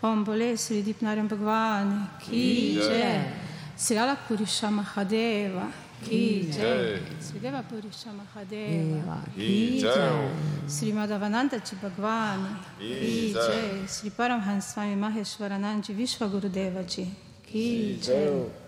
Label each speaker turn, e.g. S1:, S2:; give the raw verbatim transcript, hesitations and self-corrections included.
S1: Om Bole Sri Dipnaryan Bhagwan Ki Jai, Sri Alapurisha Mahadeva Ki Jai, Sri Deva Purisha Mahadeva Ki Jai, Sri Madhavanandaji Bhagwan Ki Jai, Sri Paramhans Swami Maheshwarananji Vishwa Gurudeva Ji Ki Jai.